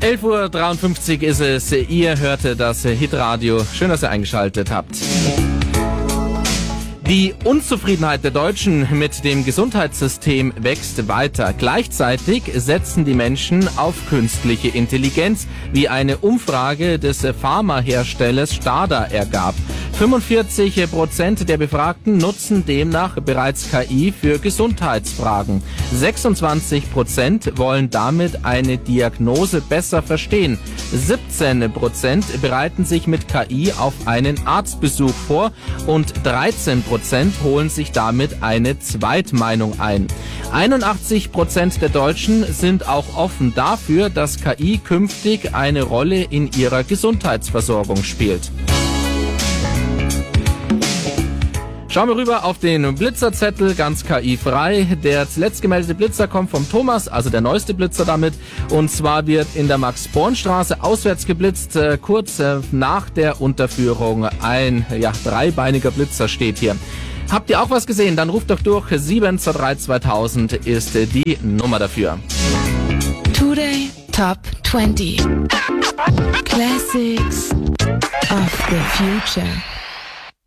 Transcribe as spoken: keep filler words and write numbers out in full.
elf Uhr dreiundfünfzig ist es. Ihr hörte das Hitradio. Schön, dass ihr eingeschaltet habt. Die Unzufriedenheit der Deutschen mit dem Gesundheitssystem wächst weiter. Gleichzeitig setzen die Menschen auf künstliche Intelligenz, wie eine Umfrage des Pharmaherstellers Stada ergab. fünfundvierzig Prozent der Befragten nutzen demnach bereits K I für Gesundheitsfragen. sechsundzwanzig Prozent wollen damit eine Diagnose besser verstehen. siebzehn Prozent bereiten sich mit K I auf einen Arztbesuch vor und dreizehn Prozent holen sich damit eine Zweitmeinung ein. einundachtzig Prozent der Deutschen sind auch offen dafür, dass K I künftig eine Rolle in ihrer Gesundheitsversorgung spielt. Schauen wir rüber auf den Blitzerzettel, ganz K I-frei. Der zuletzt gemeldete Blitzer kommt vom Thomas, also der neueste Blitzer damit. Und zwar wird in der Max-Born-Straße auswärts geblitzt. Äh, kurz äh, nach der Unterführung ein ja, dreibeiniger Blitzer steht hier. Habt ihr auch was gesehen? Dann ruft doch durch. sieben zwei drei zweitausend ist äh, die Nummer dafür. Today Top zwanzig. Classics of the Future.